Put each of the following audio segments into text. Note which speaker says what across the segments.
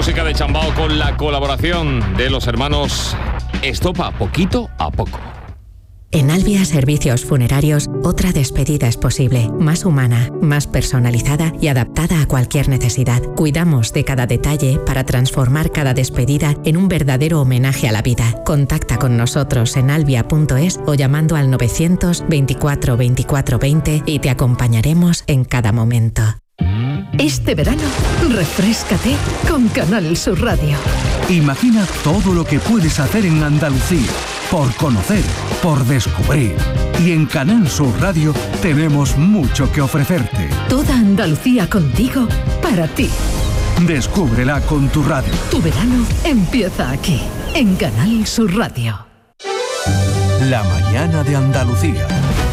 Speaker 1: música de Chambao con la colaboración de los hermanos Estopa, poquito a poco.
Speaker 2: En Albia Servicios Funerarios, otra despedida es posible, más humana, más personalizada y adaptada a cualquier necesidad. Cuidamos de cada detalle para transformar cada despedida en un verdadero homenaje a la vida. Contacta con nosotros en albia.es o llamando al 924 24 20 y te acompañaremos en cada momento.
Speaker 3: Este verano, refréscate con Canal Sur Radio.
Speaker 4: Imagina todo lo que puedes hacer en Andalucía, por conocer, por descubrir. Y en Canal Sur Radio tenemos mucho que ofrecerte.
Speaker 3: Toda Andalucía contigo, para ti.
Speaker 4: Descúbrela con tu radio.
Speaker 3: Tu verano empieza aquí, en Canal Sur Radio.
Speaker 4: La mañana de Andalucía.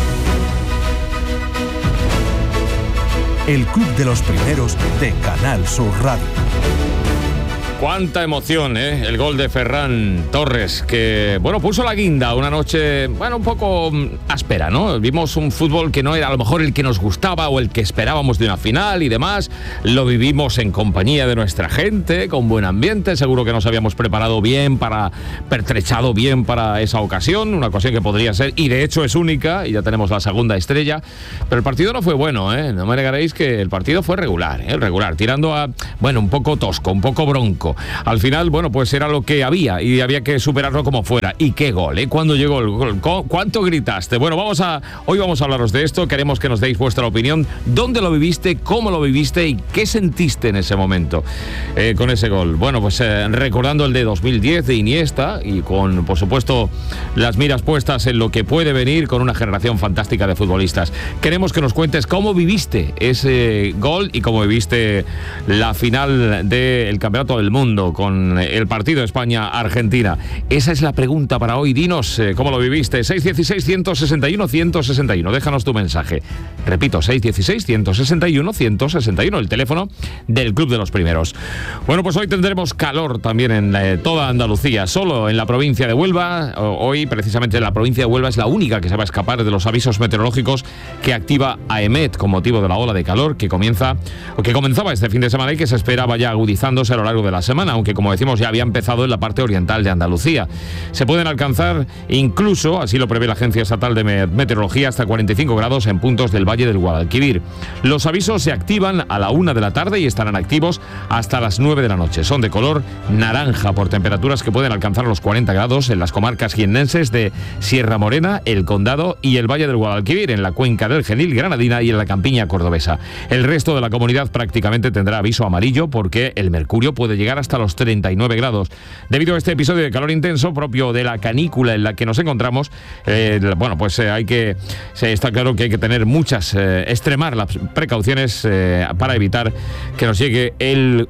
Speaker 4: El Club de los Primeros de Canal Sur Radio.
Speaker 1: Cuánta emoción, ¿eh? El gol de Ferran Torres, que, bueno, puso la guinda una noche, bueno, un poco áspera, ¿no? Vimos un fútbol que no era a lo mejor el que nos gustaba o el que esperábamos de una final y demás. Lo vivimos en compañía de nuestra gente, con buen ambiente. Seguro que nos habíamos preparado bien, pertrechado bien para esa ocasión. Una ocasión que podría ser, y de hecho es única, y ya tenemos la segunda estrella. Pero el partido no fue bueno, ¿eh? No me negaréis que el partido fue regular, tirando a, bueno, un poco tosco, un poco bronco. Al final, bueno, pues era lo que había y había que superarlo como fuera. Y qué gol, ¿eh? Cuando llegó el gol, ¿cuánto gritaste? Bueno, hoy vamos a hablaros de esto. Queremos que nos deis vuestra opinión. ¿Dónde lo viviste? ¿Cómo lo viviste? ¿Y qué sentiste en ese momento con ese gol? Bueno, pues recordando el de 2010 de Iniesta y con, por supuesto, las miras puestas en lo que puede venir con una generación fantástica de futbolistas. Queremos que nos cuentes cómo viviste ese gol y cómo viviste la final del Campeonato del Mundo con el partido España-Argentina. Esa es la pregunta para hoy. Dinos cómo lo viviste. 616-161-161. Déjanos tu mensaje. Repito, 616-161-161. El teléfono del Club de los Primeros. Bueno, pues hoy tendremos calor también en toda Andalucía. Solo en la provincia de Huelva. Hoy, precisamente, la provincia de Huelva es la única que se va a escapar de los avisos meteorológicos que activa AEMET con motivo de la ola de calor que comenzaba este fin de semana y que se espera vaya agudizándose a lo largo de la semana, aunque como decimos ya había empezado en la parte oriental de Andalucía. Se pueden alcanzar incluso, así lo prevé la Agencia Estatal de Meteorología, hasta 45 grados en puntos del Valle del Guadalquivir. Los avisos se activan a la 1 de la tarde y estarán activos hasta las 9 de la noche. Son de color naranja por temperaturas que pueden alcanzar los 40 grados en las comarcas jiennenses de Sierra Morena, El Condado y el Valle del Guadalquivir, en la cuenca del Genil Granadina y en la campiña cordobesa. El resto de la comunidad prácticamente tendrá aviso amarillo porque el mercurio puede llegar hasta los 39 grados. Debido a este episodio de calor intenso propio de la canícula en la que nos encontramos, bueno, pues está claro que hay que tener extremar las precauciones para evitar que nos llegue el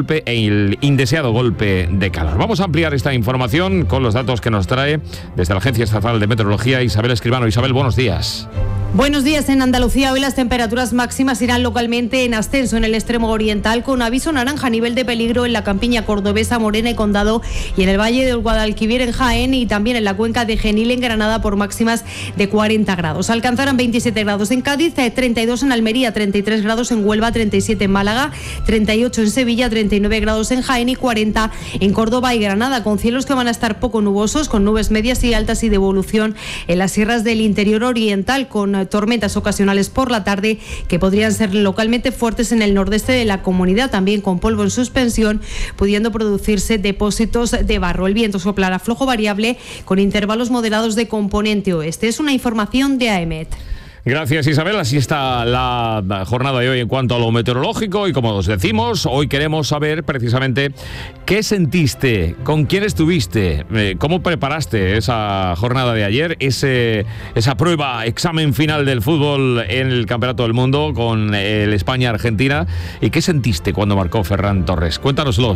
Speaker 1: indeseado golpe de calor. Vamos a ampliar esta información con los datos que nos trae desde la Agencia Estatal de Meteorología Isabel Escribano. Isabel, buenos días.
Speaker 5: Buenos días. En Andalucía hoy las temperaturas máximas irán localmente en ascenso en el extremo oriental, con aviso naranja a nivel de peligro en la campiña cordobesa, Morena y Condado, y en el Valle del Guadalquivir en Jaén y también en la cuenca de Genil en Granada por máximas de 40 grados. Alcanzarán 27 grados en Cádiz, 32 en Almería, 33 grados en Huelva, 37 en Málaga, 38 en Sevilla, 39 grados en Jaén y 40 en Córdoba y Granada, con cielos que van a estar poco nubosos, con nubes medias y altas y de evolución en las sierras del interior oriental, con tormentas ocasionales por la tarde que podrían ser localmente fuertes en el nordeste de la comunidad, también con polvo en suspensión, pudiendo producirse depósitos de barro. El viento soplará flojo variable con intervalos moderados de componente oeste. Es una información de AEMET.
Speaker 1: Gracias, Isabel. Así está la jornada de hoy en cuanto a lo meteorológico y, como os decimos, hoy queremos saber precisamente qué sentiste, con quién estuviste, cómo preparaste esa jornada de ayer, esa examen final del fútbol en el Campeonato del Mundo con el España-Argentina, y qué sentiste cuando marcó Ferran Torres. Cuéntanoslo,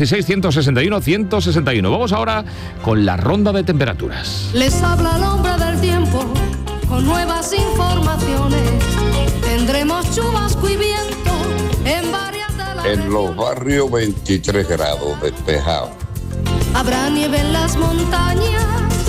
Speaker 1: 616-161-161. Vamos ahora con la ronda de temperaturas.
Speaker 6: Les habla el hombre del tiempo con nuevas informaciones. Tendremos chubasco y viento en varias de las
Speaker 7: En los barrios 23 grados despejado.
Speaker 6: Habrá nieve en las montañas.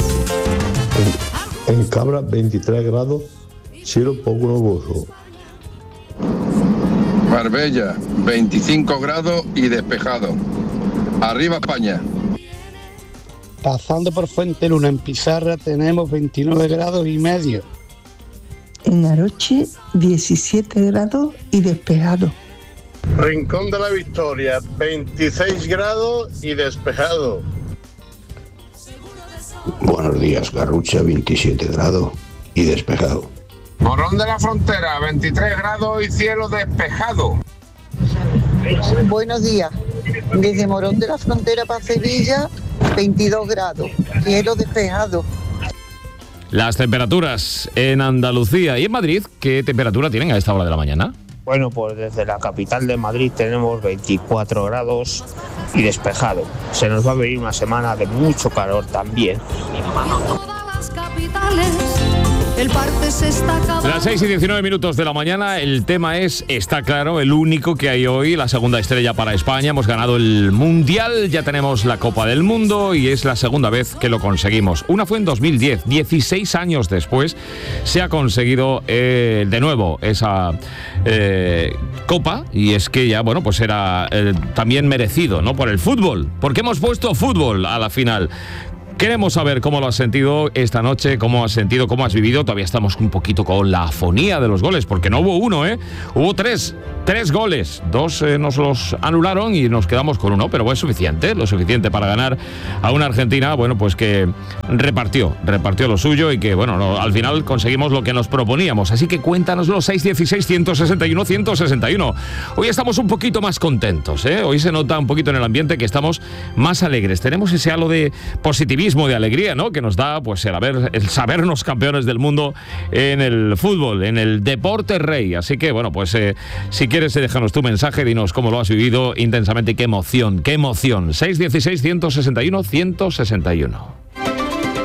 Speaker 8: En Cabra 23 grados, cielo poco nuboso.
Speaker 9: Marbella 25 grados y despejado.
Speaker 7: Arriba España.
Speaker 9: Pasando por Fuenteluna, en Pizarra, tenemos 29 grados y medio.
Speaker 10: En Aroche, 17 grados y despejado.
Speaker 8: Rincón de la Victoria, 26 grados y despejado.
Speaker 11: Buenos días, Garrucha, 27 grados y despejado.
Speaker 7: Morón de la Frontera, 23 grados y cielo despejado.
Speaker 10: Buenos días. Desde Morón de la Frontera para Sevilla, 22 grados, cielo despejado.
Speaker 1: Las temperaturas en Andalucía y en Madrid, ¿qué temperatura tienen a esta hora de la mañana?
Speaker 12: Bueno, pues desde la capital de Madrid tenemos 24 grados y despejado. Se nos va a venir una semana de mucho calor también.
Speaker 6: El parte se está acabando.
Speaker 1: Las 6:19 de la mañana, el tema es, está claro, el único que hay hoy, la segunda estrella para España. Hemos ganado el Mundial, ya tenemos la Copa del Mundo y es la segunda vez que lo conseguimos. Una fue en 2010, 16 años después se ha conseguido de nuevo esa Copa, y es que ya, bueno, pues era también merecido, ¿no? Por el fútbol, porque hemos puesto fútbol a la final. Queremos saber cómo lo has sentido esta noche, cómo has sentido, cómo has vivido. Todavía estamos un poquito con la afonía de los goles, porque no hubo uno, hubo tres goles. 2 nos los anularon y nos quedamos con 1, pero fue suficiente, lo suficiente para ganar a una Argentina, bueno, pues que repartió lo suyo y que, bueno, al final conseguimos lo que nos proponíamos. Así que cuéntanoslo, 616-161-161. Hoy estamos un poquito más contentos, Hoy se nota un poquito en el ambiente que estamos más alegres. Tenemos ese halo de positivismo, de alegría, ¿no? Que nos da pues el sabernos campeones del mundo en el fútbol, en el deporte rey. Así que, bueno, pues si quieres, déjanos tu mensaje, dinos cómo lo has vivido intensamente y qué emoción. 616-161-161.